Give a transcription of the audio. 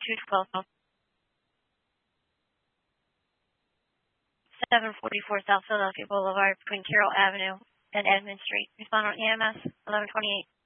212 744 South Philadelphia Boulevard between Carroll Avenue and Edmund Street. Respond on EMS 1128.